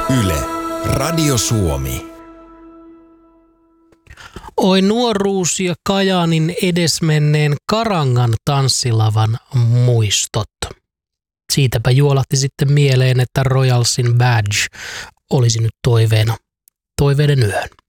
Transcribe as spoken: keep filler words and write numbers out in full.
Yle, Radio Suomi. Oi nuoruus ja Kajaanin edesmenneen Karangan tanssilavan muistot. Siitäpä juolahti sitten mieleen, että Royalsin Badge olisi nyt toiveena toiveiden yön.